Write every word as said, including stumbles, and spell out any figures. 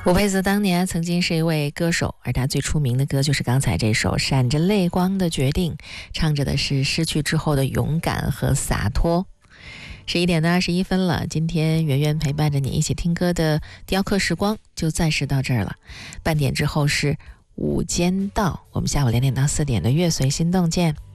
吴佩慈当年曾经是一位歌手，而他最出名的歌就是刚才这首《闪着泪光的决定》，唱着的是失去之后的勇敢和洒脱。十一点的二十一分了，今天圆圆陪伴着你一起听歌的雕刻时光就暂时到这儿了。半点之后是午间道，我们下午两点到四点的乐随心动见。